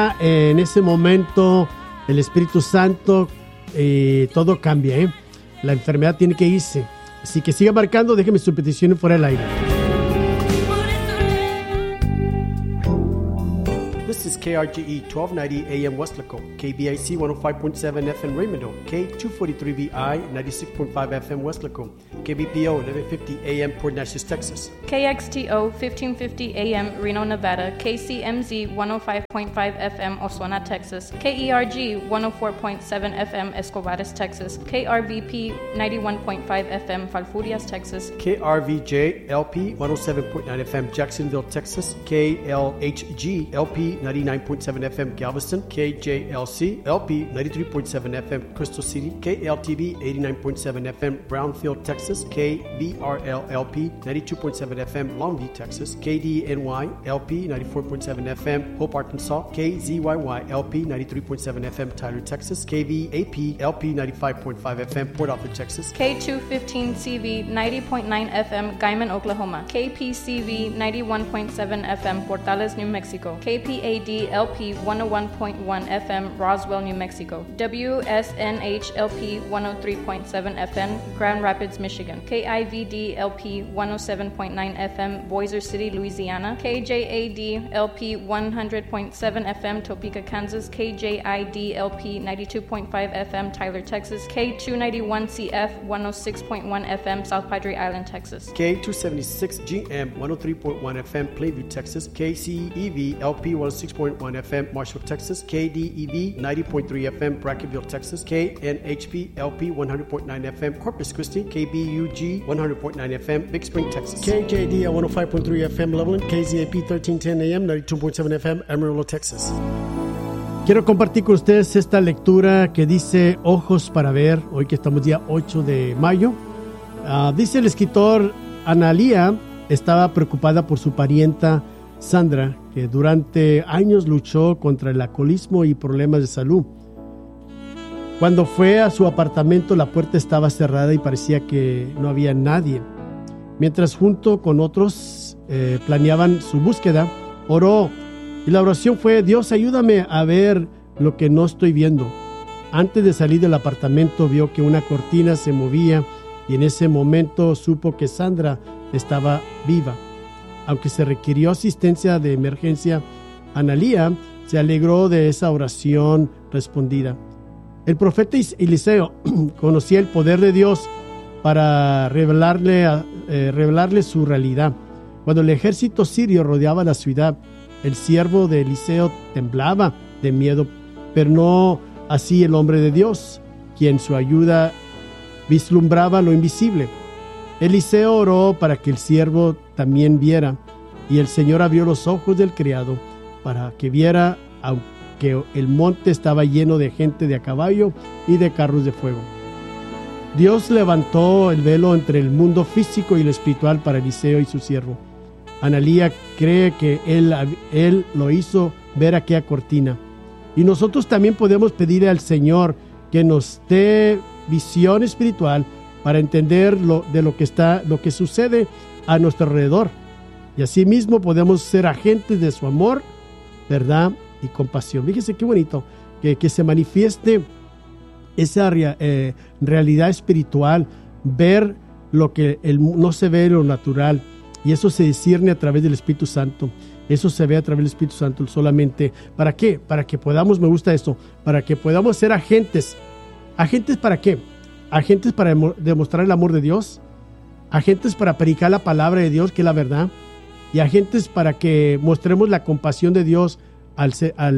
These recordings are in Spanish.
En ese momento, el Espíritu Santo, todo cambia, ¿eh? La enfermedad tiene que irse. Así que siga marcando, déjeme su petición fuera del aire. This is KRGE 1290 AM Westlaco, KBIC 105.7 FM Raymond, K243VI 96.5 FM Westlaco, KBPO 1150 AM Port Neches, Texas, KXTO 1550 AM Reno, Nevada, KCMZ 105.5 FM Oswena, Texas, KERG 104.7 FM Escobares, Texas, KRVP 91.5 FM Falfurrias, Texas, KRVJ LP 107.9 FM Jacksonville, Texas, KLHG LP 99.7 FM Galveston, KJLC LP 93.7 FM Crystal City, KLTV 89.7 FM Brownfield, Texas, KVRL LP 92.7 FM Longview, Texas, KDNY LP 94.7 FM Hope, Arkansas, KZYY LP 93.7 FM Tyler, Texas, KVAP LP 95.5 FM Port Arthur, Texas, K215CV 90.9 FM Guyman, Oklahoma, KPCV 91.7 FM Portales, New Mexico, KPAD LP 101.1 FM Roswell, New Mexico, WSNH LP 103.7 FM Grand Rapids, Michigan, KIVD LP 107.9 FM Boiser City, Louisiana, KJAD LP 100.7 FM Topeka, Kansas, KJID LP 92.5 FM Tyler, Texas, K291CF 106.1 FM South Padre Island, Texas, K276GM 103.1 FM Plainview, Texas, KCEV LP 106.1 FM Marshall, Texas, KDEV 90.3 FM Brackenville, Texas, KNHP LP 100.9 FM Corpus Christi, KBUG 100.9 FM Big Spring, Texas, KJD 105.3 FM Loveland, KZAP 1310 AM 92.7 FM Amarillo, Texas. Quiero compartir con ustedes esta lectura que dice Ojos para ver, hoy que estamos día 8 de mayo. Dice el escritor, Analía estaba preocupada por su parienta Sandra, que durante años luchó contra el alcoholismo y problemas de salud. Cuando fue a su apartamento, la puerta estaba cerrada y parecía que no había nadie. Mientras junto con otros planeaban su búsqueda, oró. Y la oración fue: Dios, ayúdame a ver lo que no estoy viendo. Antes de salir del apartamento, vio que una cortina se movía y en ese momento supo que Sandra estaba viva. Aunque se requirió asistencia de emergencia, Analía se alegró de esa oración respondida. El profeta Eliseo conocía el poder de Dios para revelarle su realidad. Cuando el ejército sirio rodeaba la ciudad, el siervo de Eliseo temblaba de miedo, pero no así el hombre de Dios, quien su ayuda vislumbraba lo invisible. Eliseo oró para que el siervo también viera, y el Señor abrió los ojos del criado para que viera, aunque el monte estaba lleno de gente de a caballo y de carros de fuego. Dios levantó el velo entre el mundo físico y el espiritual para Eliseo y su siervo. Analía cree que él lo hizo ver aquella cortina. Y nosotros también podemos pedirle al Señor que nos dé visión espiritual para entender lo que sucede a nuestro alrededor. Y así mismo podemos ser agentes de su amor, verdad y compasión. Fíjese qué bonito que se manifieste esa realidad espiritual, ver lo que no se ve en lo natural. Y eso se discierne a través del Espíritu Santo. Eso se ve a través del Espíritu Santo solamente. ¿Para qué? Para que podamos, me gusta esto, para que podamos ser agentes. ¿Agentes para qué? Agentes para demostrar el amor de Dios, agentes para predicar la palabra de Dios, que es la verdad, y agentes para que mostremos la compasión de Dios al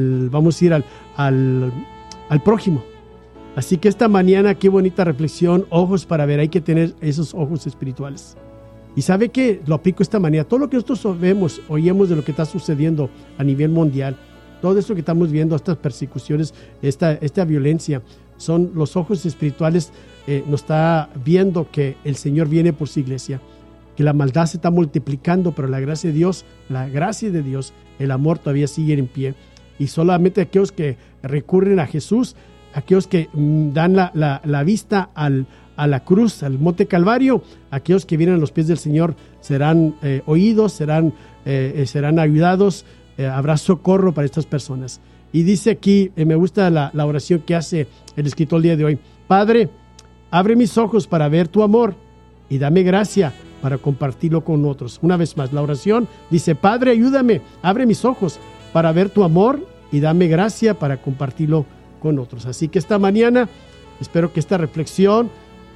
prójimo. Así que esta mañana, qué bonita reflexión, ojos para ver, hay que tener esos ojos espirituales. Y ¿sabe qué? Lo aplico esta manera. Todo lo que nosotros oímos de lo que está sucediendo a nivel mundial, todo esto que estamos viendo, estas persecuciones, esta violencia, son los ojos espirituales. Nos está viendo que el Señor viene por su iglesia, que la maldad se está multiplicando, pero la gracia de Dios, el amor todavía sigue en pie. Y solamente aquellos que recurren a Jesús, aquellos que dan la vista a la cruz, al monte Calvario, aquellos que vienen a los pies del Señor serán oídos, serán ayudados, habrá socorro para estas personas. Y dice aquí, me gusta la oración que hace el escritor el día de hoy. Padre, abre mis ojos para ver tu amor y dame gracia para compartirlo con otros. Una vez más, la oración dice, Padre, ayúdame, abre mis ojos para ver tu amor y dame gracia para compartirlo con otros. Así que esta mañana espero que esta reflexión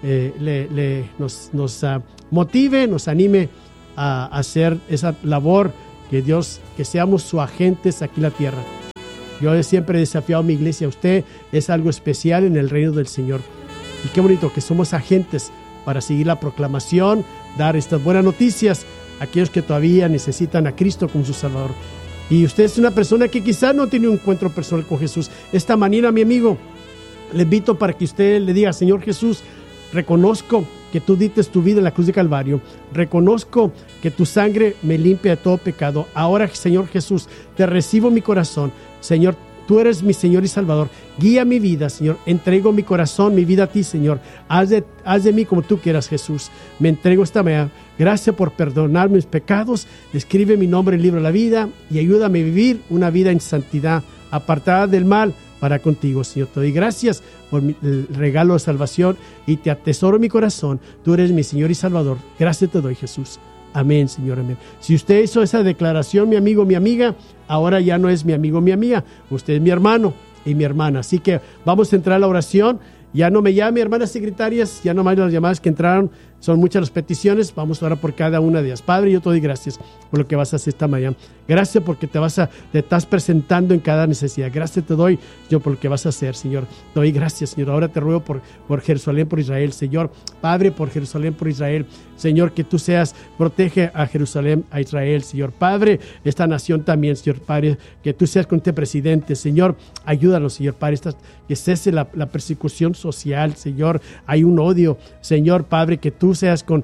nos motive, nos anime a hacer esa labor que seamos sus agentes aquí en la tierra. Yo he siempre desafiado a mi iglesia, usted es algo especial en el reino del Señor. Y qué bonito que somos agentes para seguir la proclamación, dar estas buenas noticias a aquellos que todavía necesitan a Cristo como su Salvador. Y usted es una persona que quizás no tiene un encuentro personal con Jesús. Esta mañana, mi amigo, le invito para que usted le diga, Señor Jesús, reconozco que tú diste tu vida en la cruz de Calvario. Reconozco que tu sangre me limpia de todo pecado. Ahora, Señor Jesús, te recibo en mi corazón. Señor, tú eres mi Señor y Salvador. Guía mi vida, Señor. Entrego mi corazón, mi vida a ti, Señor. Haz de mí como tú quieras, Jesús. Me entrego esta mañana. Gracias por perdonar mis pecados. Escribe mi nombre en el libro de la vida y ayúdame a vivir una vida en santidad, apartada del mal, para contigo, Señor. Te doy gracias por el regalo de salvación y te atesoro en mi corazón. Tú eres mi Señor y Salvador. Gracias te doy, Jesús. Amén, Señor, amén. Si usted hizo esa declaración, mi amigo, mi amiga, ahora ya no es mi amigo, mi amiga. Usted es mi hermano y mi hermana. Así que vamos a entrar a la oración. Ya no me llame, hermanas secretarias, ya no más las llamadas que entraron. Son muchas las peticiones, vamos a orar por cada una de ellas. Padre, yo te doy gracias por lo que vas a hacer esta mañana. Gracias porque te estás presentando en cada necesidad. Gracias te doy yo por lo que vas a hacer, Señor. Te doy gracias, Señor. Ahora te ruego por Jerusalén, por Israel, Señor. Padre, por Jerusalén, por Israel. Señor, que tú protege a Jerusalén, a Israel, Señor. Padre, esta nación también, Señor. Padre, que tú seas con este presidente, Señor. Ayúdanos, Señor. Padre, que cese la persecución social, Señor. Hay un odio, Señor, Padre, que tú seas con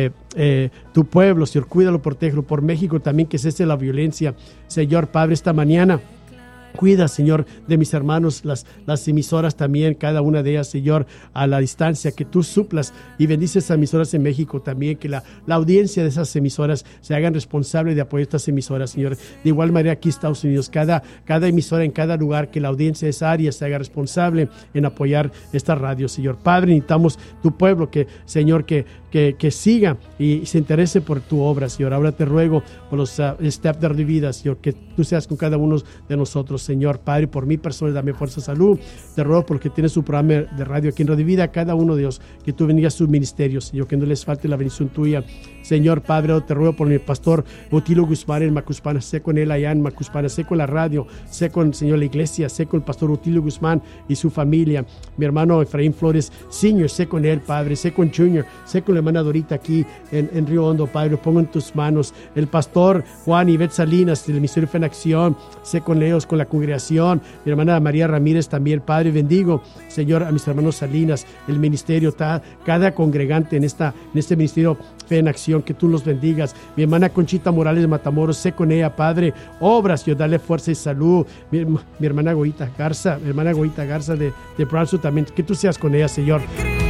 tu pueblo, Señor, cuídalo, protégelo. Por México también, que cese la violencia, Señor, Padre, esta mañana. Cuida, Señor, de mis hermanos, las emisoras también, cada una de ellas, Señor, a la distancia, que tú suplas y bendices esas emisoras en México también, que la audiencia de esas emisoras se hagan responsable de apoyar estas emisoras, Señor. De igual manera aquí en Estados Unidos, cada emisora en cada lugar, que la audiencia de esa área se haga responsable en apoyar esta radio, Señor. Padre, necesitamos tu pueblo, Señor, que siga y se interese por tu obra, Señor. Ahora te ruego por los staff de vida, Señor, que tú seas con cada uno de nosotros, Señor. Padre, por mi persona, dame fuerza, salud. Te ruego porque tiene su programa de radio aquí en Radio Vida, cada uno de ellos, que tú bendigas sus ministerios, Señor, que no les falte la bendición tuya, Señor. Padre, te ruego por mi pastor Otilio Guzmán en Macuspana, sé con él allá en Macuspana, sé con la radio, sé con, Señor, la iglesia, sé con el pastor Otilio Guzmán y su familia, mi hermano Efraín Flores Senior, sé con él, Padre, sé con Junior, sé con la hermana Dorita aquí en Río Hondo, Padre, lo pongo en tus manos, el pastor Juan y Bet Salinas del Ministerio Fe en Acción, sé con ellos, con la congregación, mi hermana María Ramírez también, Padre, bendigo, Señor, a mis hermanos Salinas, el ministerio, cada congregante en este ministerio Fe en Acción, que tú los bendigas. Mi hermana Conchita Morales de Matamoros, sé con ella, Padre, obras, Dios, dale fuerza y salud. Mi hermana Goita Garza, de Brownsville también, que tú seas con ella, Señor.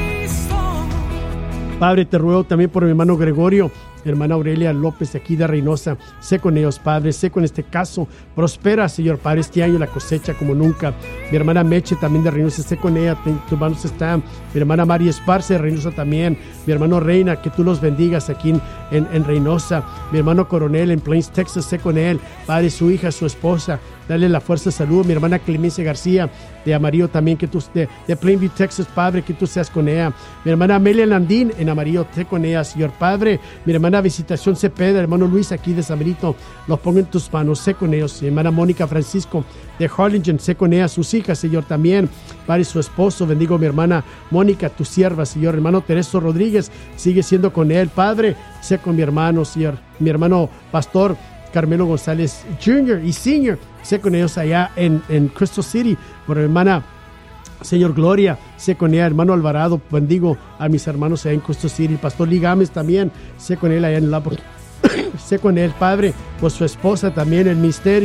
Padre, te ruego también por mi hermano Gregorio, mi hermana Aurelia López de aquí de Reynosa, sé con ellos, Padre, sé con este caso, prospera, Señor, Padre, este año la cosecha como nunca. Mi hermana Meche también de Reynosa, sé con ella, tus manos están. Mi hermana María Esparce de Reynosa también, mi hermano Reina, que tú los bendigas aquí en Reynosa. Mi hermano Coronel en Plains, Texas, sé con él, Padre, su hija, su esposa, dale la fuerza de salud. Mi hermana Clemencia García de Amarillo también, que tú de Plainview, Texas, Padre, que tú seas con ella. Mi hermana Amelia Landín en Amarillo, sé con ella, Señor, Padre. Mi hermana Visitación Cepeda, hermano Luis aquí de San Benito, los pongo en tus manos, sé con ellos. Mi hermana Mónica Francisco de Harlingen, sé con ella, sus hijas, Señor, también, Padre, su esposo, bendigo a mi hermana Mónica, tu sierva, Señor. Hermano Tereso Rodríguez, sigue siendo con él, Padre, sé con mi hermano, Señor, mi hermano Pastor Carmelo González Jr. y Senior, sé con ellos allá en Crystal City, por mi hermana Señor Gloria, sé con ella, hermano Alvarado, bendigo a mis hermanos allá en Crystal City, el pastor Lee Gámez también, sé con él allá en Lubbock, sé con él, Padre, por su esposa también, el ministerio,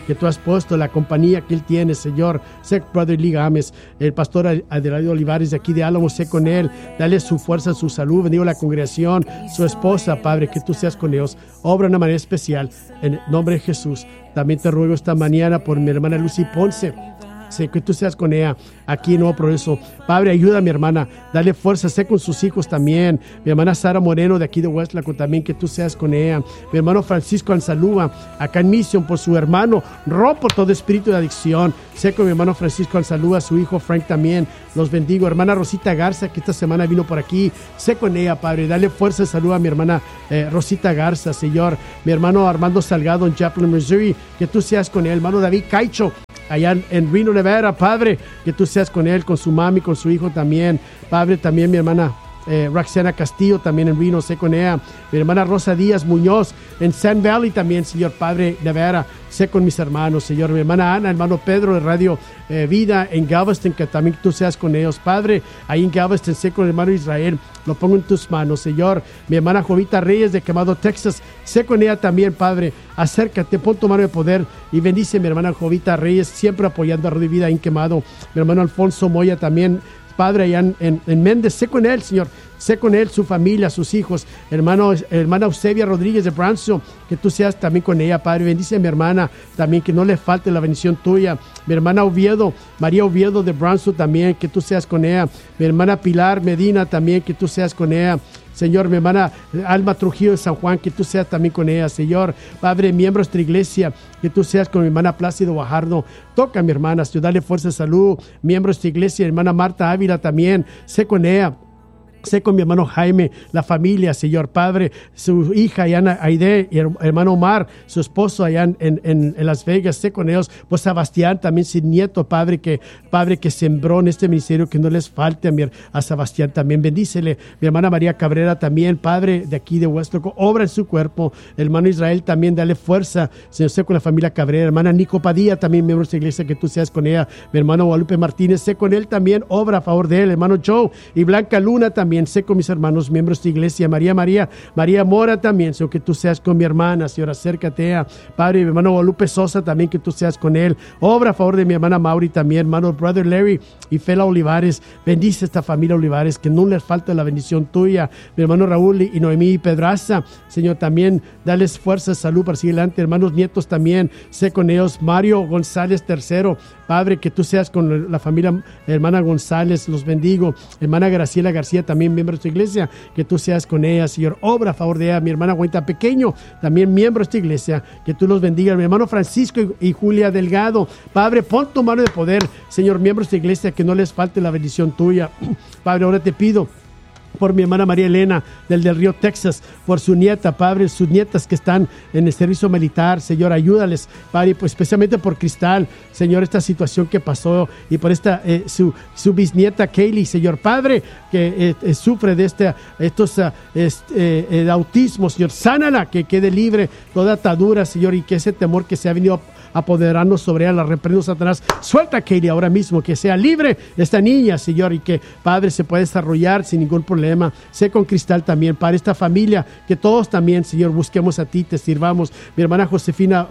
que tú has puesto, la compañía que él tiene, Señor. Sé Brother Lee Gámez, el pastor Adelaide Olivares de aquí de Álamo, sé con él, dale su fuerza, su salud, bendigo la congregación, su esposa, Padre, que tú seas con ellos, obra de una manera especial, en el nombre de Jesús. También te ruego esta mañana por mi hermana Lucy Ponce, sé que tú seas con ella aquí en Nuevo Progreso. Padre, ayuda a mi hermana, dale fuerza, sé con sus hijos también. Mi hermana Sara Moreno de aquí de Westlaco también, que tú seas con ella. Mi hermano Francisco Anzalúa, acá en Mission, por su hermano, rompo todo espíritu de adicción. Sé con mi hermano Francisco Anzalúa, su hijo Frank también, los bendigo. Hermana Rosita Garza, que esta semana vino por aquí, sé con ella, Padre, dale fuerza y salud a mi hermana Rosita Garza, Señor. Mi hermano Armando Salgado en Joplin, Missouri, que tú seas con él. Hermano David Caicho, allá en Reno, Nevada, Padre, que tú seas con él, con su mami, con su hijo también. Padre, también mi hermana Roxana Castillo, también en Reno, sé con ella. Mi hermana Rosa Díaz Muñoz, en Sand Valley también, Señor Padre, Nevada, sé con mis hermanos, Señor. Mi hermana Ana, hermano Pedro de Radio Vida en Galveston, que también tú seas con ellos, Padre. Ahí en Galveston, sé con el hermano Israel, lo pongo en tus manos, Señor. Mi hermana Jovita Reyes de Quemado, Texas, sé con ella también, Padre. Acércate, pon tu mano de poder y bendice a mi hermana Jovita Reyes, siempre apoyando a Radio Vida en Quemado. Mi hermano Alfonso Moya también, Padre, allá en Méndez, sé con él, Señor. Sé con él, su familia, sus hijos. Hermana Eusebia Rodríguez de Brownsville, que tú seas también con ella, Padre. Bendice a mi hermana también, que no le falte la bendición tuya. Mi hermana Oviedo, María Oviedo de Brownsville también, que tú seas con ella. Mi hermana Pilar Medina también, que tú seas con ella. Señor, mi hermana Alma Trujillo de San Juan, que tú seas también con ella, Señor. Padre, miembros de tu iglesia, que tú seas con mi hermana Plácido Guajardo. Toca a mi hermana, Señor, dale fuerza y salud. Miembros de tu iglesia, hermana Marta Ávila también, sé con ella. Sé con mi hermano Jaime, la familia, Señor Padre, su hija Yana Aide y hermano Omar, su esposo allá en Las Vegas, sé con ellos. Pues Sebastián también, sin nieto, Padre que sembró en este ministerio, que no les falte a Sebastián también. Bendícele. Mi hermana María Cabrera también, Padre, de aquí de Huestoco, obra en su cuerpo. El hermano Israel también, dale fuerza, Señor, sé con la familia Cabrera. Hermana Nico Padilla también, miembro de esta iglesia, que tú seas con ella. Mi hermano Guadalupe Martínez, sé con él también, obra a favor de él. Hermano Joe y Blanca Luna también, sé con mis hermanos, miembros de tu iglesia. María Mora también, Señor, que tú seas con mi hermana, Señor, acércate a Padre. Mi hermano Guadalupe Sosa también, que tú seas con él. Obra a favor de mi hermana Mauri también, hermano Brother Larry y Fela Olivares. Bendice esta familia Olivares, que no les falta la bendición tuya. Mi hermano Raúl y Noemí Pedraza, Señor, también dales fuerza, salud para seguir adelante. Hermanos nietos también, sé con ellos. Mario González III, Padre, que tú seas con la familia hermana González, los bendigo. Hermana Graciela García también, miembro de tu iglesia, que tú seas con ella, Señor, obra a favor de ella. Mi hermana Juanita Pequeño, también miembro de esta iglesia, que tú los bendigas. Mi hermano Francisco y Julia Delgado, Padre, pon tu mano de poder, Señor, miembros de esta iglesia, que no les falte la bendición tuya. Padre, ahora te pido por mi hermana María Elena del Río, Texas, por su nieta, Padre, sus nietas que están en el servicio militar, Señor, ayúdales, Padre, pues especialmente por Cristal, Señor, esta situación que pasó, y por esta su bisnieta Kaylee, Señor, Padre, que sufre de estos autismo, Señor, sánala, que quede libre toda atadura, Señor, y que ese temor que se ha venido apoderarnos sobre ella, la reprendo, Satanás. Suelta a Katie ahora mismo, que sea libre esta niña, Señor, y que, Padre, se pueda desarrollar sin ningún problema. Sé con Cristal también, para esta familia, que todos también, Señor, busquemos a ti, te sirvamos. Mi hermana Josefina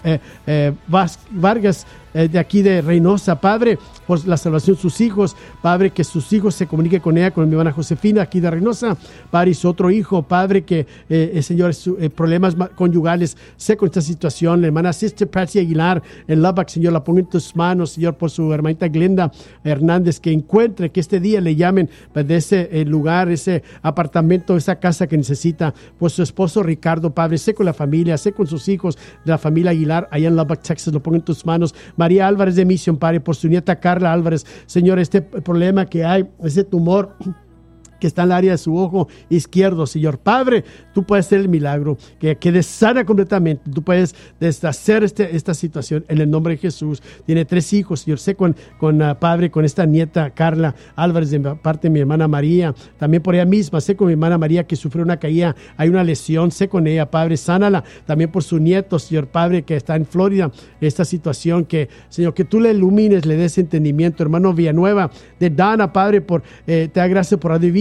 Vargas, de aquí de Reynosa, Padre, por la salvación de sus hijos, Padre, que sus hijos se comuniquen con ella, con mi hermana Josefina, aquí de Reynosa, Padre, y su otro hijo, Padre, que, Señor, problemas conyugales, sé con esta situación. La hermana Sister Patsy Aguilar en Lubbock, Señor, la pongo en tus manos, Señor, por su hermanita Glenda Hernández, que encuentre, que este día le llamen de ese lugar, ese apartamento, esa casa que necesita, por su esposo Ricardo, Padre, sé con la familia, sé con sus hijos de la familia Aguilar, allá en Lubbock, Texas, lo pongo en tus manos. María Álvarez de Mission, Padre, por su nieta Carla Álvarez, Señor, este problema que hay, ese tumor que está en el área de su ojo izquierdo, Señor, Padre, tú puedes hacer el milagro, que quede sana completamente, tú puedes deshacer esta situación en el nombre de Jesús. Tiene 3 hijos, Señor, sé con Padre, con esta nieta Carla Álvarez, de parte de mi hermana María, también por ella misma, sé con mi hermana María, que sufrió una caída, hay una lesión, sé con ella, Padre, sánala, también por su nieto, Señor, Padre, que está en Florida, esta situación, que, Señor, que tú le ilumines, le des entendimiento. Hermano Villanueva de Dana, Padre, te da gracias por la vida,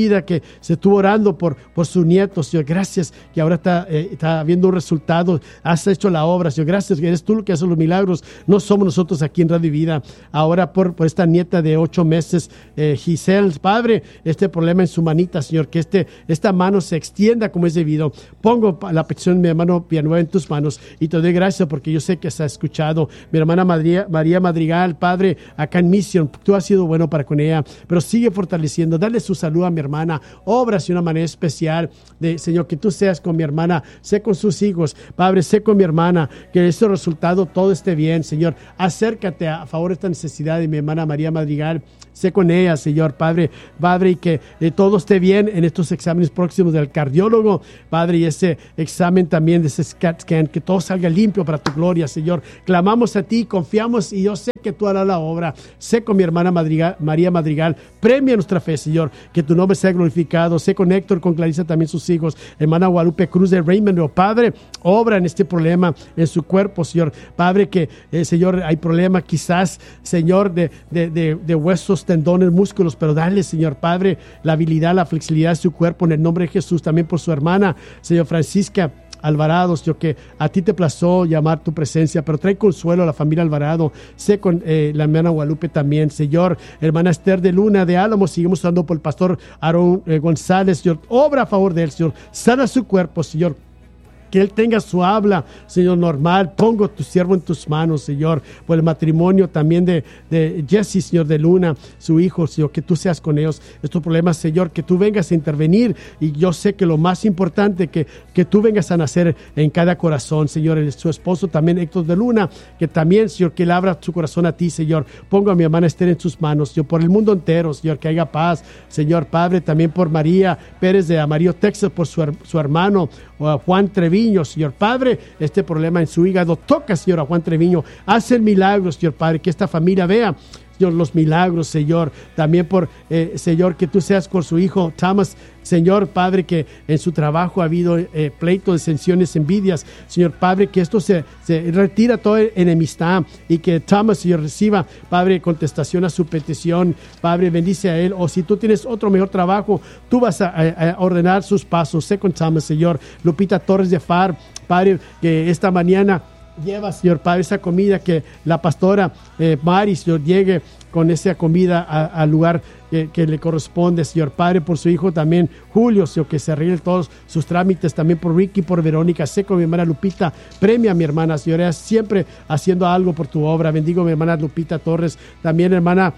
vida que se estuvo orando por su nieto, Señor. Gracias que ahora está viendo un resultado. Has hecho la obra, Señor. Gracias que eres tú el que hace los milagros. No somos nosotros aquí en Radio Vida. Ahora por esta nieta de 8 meses, Giselle, Padre, este problema en su manita, Señor, que esta mano se extienda como es debido. Pongo la petición de mi hermano Villanueva en tus manos y te doy gracias porque yo sé que se ha escuchado. Mi hermana María Madrigal, Padre, acá en Mission, tú has sido bueno para con ella, pero sigue fortaleciendo. Dale su salud a mi hermana. Obra de una manera especial. Señor, que tú seas con mi hermana, sé con sus hijos, Padre, sé con mi hermana, que ese resultado todo esté bien, Señor. Acércate a favor de esta necesidad de mi hermana María Madrigal. Sé con ella, Señor, Padre, y que todo esté bien en estos exámenes próximos del cardiólogo, Padre, y ese examen también de ese CAT scan, que todo salga limpio para tu gloria, Señor. Clamamos a ti, confiamos y yo sé que tú harás la obra. Sé con mi hermana María Madrigal, premia nuestra fe, Señor, que tu nombre sea glorificado. Sé con Héctor, con Clarisa, también sus hijos, hermana Guadalupe Cruz de Raymond, oh Padre, obra en este problema en su cuerpo, Señor, Padre, que Señor, hay problema quizás, Señor, de huesos, tendones, músculos, pero dale, Señor, Padre, la habilidad, la flexibilidad de su cuerpo en el nombre de Jesús. También por su hermana, Señor, Francisca Alvarado, Señor, que a ti te plazó llamar tu presencia, pero trae consuelo a la familia Alvarado. Sé con la hermana Guadalupe también, Señor, hermana Esther de Luna de Álamo, seguimos orando por el pastor Aarón González, Señor, obra a favor de él, Señor, sana su cuerpo, Señor. Que él tenga su habla, Señor, normal. Pongo tu siervo en tus manos, Señor, por el matrimonio también de Jesse, Señor, de Luna, su hijo, Señor, que tú seas con ellos. Estos problemas, Señor, que tú vengas a intervenir. Y yo sé que lo más importante, que tú vengas a nacer en cada corazón, Señor. Su esposo también, Héctor de Luna, que también, Señor, que él abra su corazón a ti, Señor. Pongo a mi hermana Esther en tus manos, Señor, por el mundo entero, Señor, que haya paz, Señor, Padre, también por María Pérez de Amarillo, Texas, por su hermano, Juan Treviño, Señor Padre, este problema en su hígado, toca, Señor, a Juan Treviño, haz el milagro, Señor Padre, que esta familia vea, Señor, los milagros, Señor, también por, Señor, que tú seas con su hijo Thomas, Señor Padre, que en su trabajo ha habido pleitos, disensiones, envidias, Señor Padre, que esto se retira toda enemistad y que Thomas, Señor, reciba, Padre, contestación a su petición, Padre, bendice a él, o si tú tienes otro mejor trabajo, tú vas a ordenar sus pasos. Sé con Thomas, Señor. Lupita Torres de Far, Padre, que esta mañana lleva, Señor Padre, esa comida, que la pastora Mari, Señor, llegue con esa comida al lugar que le corresponde, Señor Padre, por su hijo también, Julio, Señor, que se arregle todos sus trámites, también por Ricky, por Verónica. Sé con mi hermana Lupita, premia a mi hermana, Señor, siempre haciendo algo por tu obra. Bendigo a mi hermana Lupita Torres, también hermana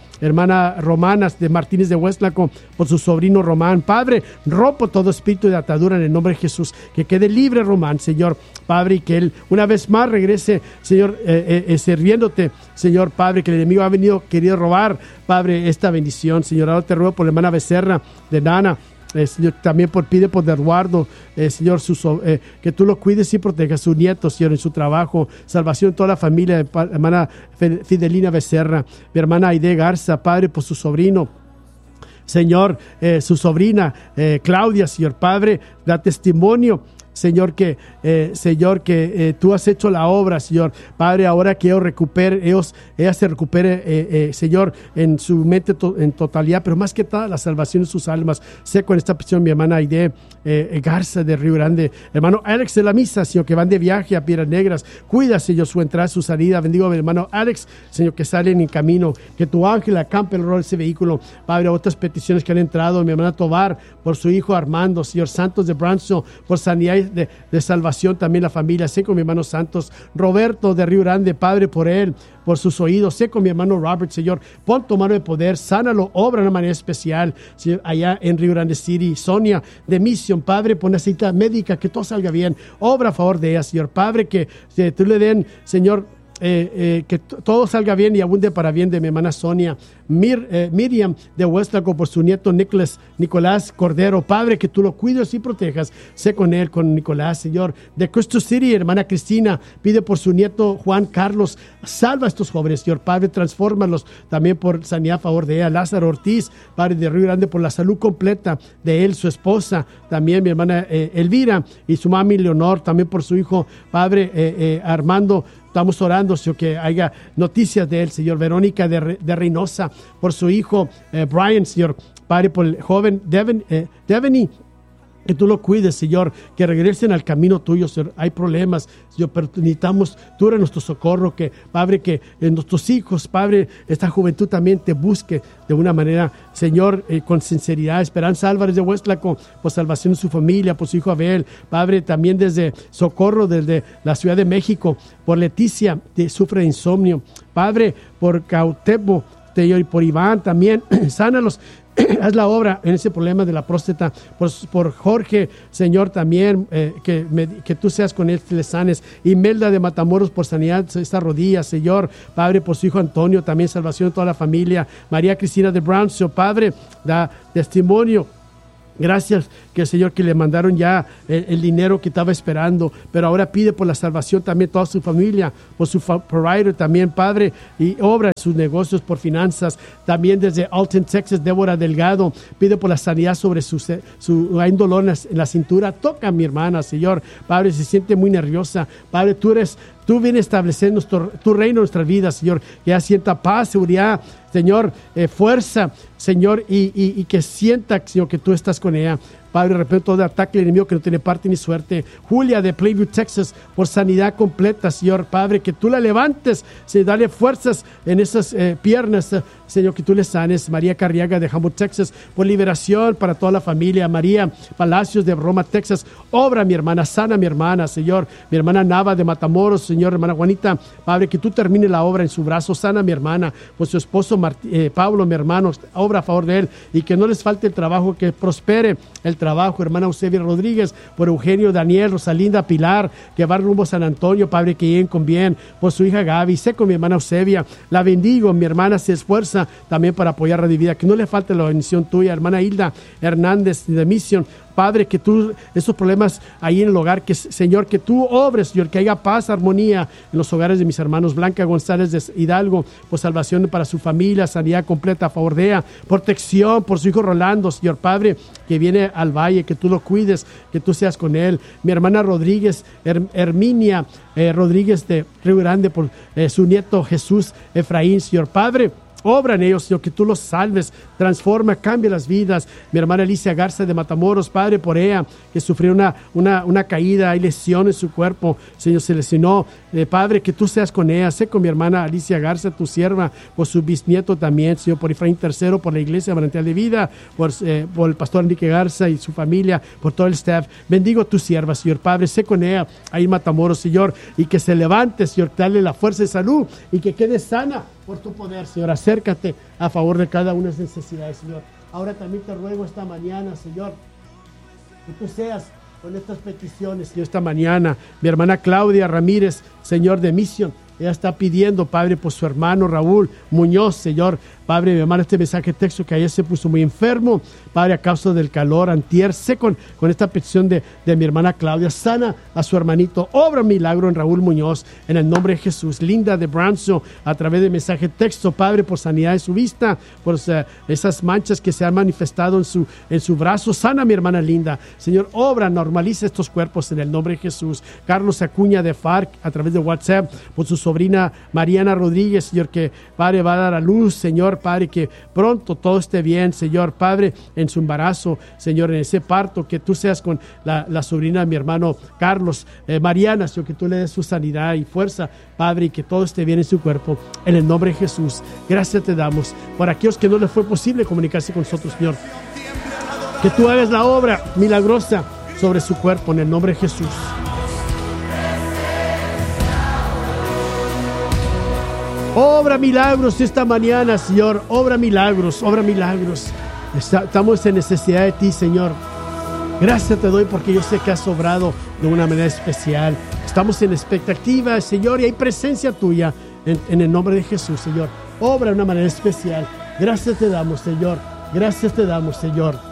Romanas de Martínez de Huestlaco, por su sobrino Román. Padre, rompo todo espíritu de atadura en el nombre de Jesús, que quede libre Román, Señor Padre, y que él una vez más regrese, Señor, sirviéndote, Señor Padre, que el enemigo ha querido robar, Padre, esta bendición, Señor. Ahora te ruego por la hermana Becerra de Nana, Señor, también pide por Eduardo, Señor, que tú lo cuides y protejas, su nieto, Señor, en su trabajo, salvación en toda la familia, hermana Fidelina Becerra, mi hermana Aide Garza, Padre, por su sobrino, Señor, su sobrina Claudia, Señor Padre, da testimonio, Señor, que tú has hecho la obra, Señor Padre, ahora que ella se recupere, Señor, en su mente en totalidad, pero más que todo la salvación de sus almas. Sé con esta petición mi hermana Aide Garza de Río Grande, hermano Alex de la Misa, Señor, que van de viaje a Piedras Negras, cuida, Señor, su entrada, su salida. Bendigo a mi hermano Alex, Señor, que sale en el camino, que tu ángel acampe alrededor de ese vehículo. Padre, otras peticiones que han entrado, mi hermana Tobar, por su hijo Armando, Señor, Santos de Branson, por sanidad de salvación, también la familia. Sé con mi hermano Santos, Roberto de Río Grande, Padre, por él, por sus oídos. Sé con mi hermano Robert, Señor, pon tu mano de poder, sánalo, obra de una manera especial, Señor, allá en Río Grande City. Sonia de Mission, Padre, pon una cita médica, que todo salga bien, obra a favor de ella, Señor Padre, que tú le den, Señor, que todo salga bien y abunde para bien de mi hermana Sonia. Miriam de Huestlaco, por su nieto Nicolás Cordero, Padre, que tú lo cuides y protejas. Sé con él, con Nicolás, Señor. De Crystal City, hermana Cristina, pide por su nieto Juan Carlos. Salva a estos jóvenes, Señor Padre, transfórmalos también por sanidad a favor de ella. Lázaro Ortiz, Padre, de Río Grande, por la salud completa de él, su esposa, también mi hermana Elvira y su mami Leonor, también por su hijo, Padre, Armando. Estamos orando, Señor, que haya noticias de él, Señor. Verónica de Reynosa, por su hijo Brian, Señor Padre, por el joven Deveny, que tú lo cuides, Señor, que regresen al camino tuyo, Señor. Hay problemas, Señor, pero necesitamos, tú eres nuestro socorro, que, Padre, que nuestros hijos, Padre, esta juventud también te busque de una manera, Señor, con sinceridad. Esperanza Álvarez de Huestlaco, por salvación de su familia, por su hijo Abel, Padre, también desde Socorro, desde la Ciudad de México, por Leticia, que sufre de insomnio, Padre, por Cautepo, Señor, y por Iván también, sánalos. Haz la obra en ese problema de la próstata. Por Jorge, Señor, también, que tú seas con él, le sanes. Imelda de Matamoros, por sanidad de esta rodilla, Señor. Padre, por su hijo Antonio, también salvación de toda la familia. María Cristina de Brownsville, Padre, da testimonio. Gracias, que el Señor, que le mandaron ya el dinero que estaba esperando, pero ahora pide por la salvación también toda su familia, por su provider también, Padre, y obra en sus negocios, por finanzas. También desde Alton, Texas, Débora Delgado, pide por la sanidad sobre hay un dolor en la cintura. Toca a mi hermana, Señor. Padre, se siente muy nerviosa. Padre, tú vienes a establecer tu reino en nuestras vidas, Señor. Que ella sienta paz, seguridad, Señor, fuerza, Señor, y que sienta, Señor, que tú estás con ella. Padre, de repente todo ataque del enemigo que no tiene parte ni suerte. Julia de Plainview, Texas, por sanidad completa, Señor. Padre, que tú la levantes, Señor, dale fuerzas en esas piernas, Señor, que tú le sanes. María Carriaga de Hamburg, Texas, por liberación para toda la familia. María Palacios de Roma, Texas, obra mi hermana, sana mi hermana, Señor. Mi hermana Nava de Matamoros, Señor, hermana Juanita, Padre, que tú termines la obra en su brazo, sana mi hermana, por su esposo Pablo, mi hermano, obra a favor de él, y que no les falte el trabajo, que prospere el trabajo. Hermana Eusebia Rodríguez, por Eugenio, Daniel, Rosalinda, Pilar, que va rumbo a San Antonio, Padre, que lleguen con bien, por su hija Gaby. Sé con mi hermana Eusebia, la bendigo. Mi hermana se esfuerza también para apoyar Radio Vida, que no le falte la bendición tuya. Hermana Hilda Hernández de Mission, Padre, que tú, esos problemas ahí en el hogar, que, Señor, que tú obres, Señor, que haya paz, armonía en los hogares de mis hermanos. Blanca González de Hidalgo, por salvación para su familia, sanidad completa a favor de ella, protección por su hijo Rolando, Señor, Padre, que viene al valle, que tú lo cuides, que tú seas con él. Mi hermana Rodríguez, Herminia Rodríguez de Río Grande, por su nieto Jesús Efraín, Señor, Padre, obra en ellos, Señor, que tú los salves, transforma, cambia las vidas. Mi hermana Alicia Garza de Matamoros, Padre, por ella, que sufrió una caída, hay lesión en su cuerpo, Señor, se lesionó. Padre, que tú seas con ella. Sé con mi hermana Alicia Garza, tu sierva, por su bisnieto también, Señor, por Efraín III, por la Iglesia Manantial de Vida, por el pastor Enrique Garza y su familia, por todo el staff. Bendigo a tu sierva, Señor, Padre, sé con ella ahí en Matamoros, Señor, y que se levante, Señor, dale la fuerza de salud y que quede sana por tu poder, Señor. Acércate a favor de cada una de las necesidades, Señor. Ahora también te ruego esta mañana, Señor, que tú seas con estas peticiones, Señor, esta mañana. Mi hermana Claudia Ramírez, Señor, de Misión, ella está pidiendo, Padre, por su hermano Raúl Muñoz, Señor. Padre, me manda este mensaje de texto que ayer se puso muy enfermo, Padre, a causa del calor, antier. Sé con esta petición de mi hermana Claudia, sana a su hermanito, obra un milagro en Raúl Muñoz, en el nombre de Jesús. Linda de Brownsville, a través de mensaje de texto, Padre, por sanidad de su vista, por esas manchas que se han manifestado en su brazo, sana a mi hermana Linda. Señor, obra, normaliza estos cuerpos en el nombre de Jesús. Carlos Acuña de FARC, a través de WhatsApp, por su sobrina Mariana Rodríguez, Señor, que, Padre, va a dar a luz, Señor, Padre, que pronto todo esté bien, Señor, Padre, en su embarazo, Señor, en ese parto, que tú seas con la sobrina de mi hermano Carlos, Mariana, Señor, que tú le des su sanidad y fuerza, Padre, y que todo esté bien en su cuerpo, en el nombre de Jesús. Gracias te damos por aquellos que no les fue posible comunicarse con nosotros, Señor, que tú hagas la obra milagrosa sobre su cuerpo, en el nombre de Jesús. Obra milagros esta mañana, Señor. Obra milagros, obra milagros. Estamos en necesidad de ti, Señor. Gracias te doy porque yo sé que has obrado de una manera especial. Estamos en expectativa, Señor, y hay presencia tuya en el nombre de Jesús, Señor. Obra de una manera especial. Gracias te damos, Señor. Gracias te damos, Señor.